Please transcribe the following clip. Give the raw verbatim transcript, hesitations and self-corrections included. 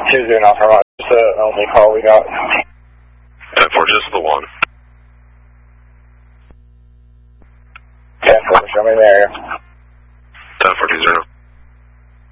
two zero Alpha Roger. That's the only call we got. ten four, just the one. ten four, show me the area. ten four two zero.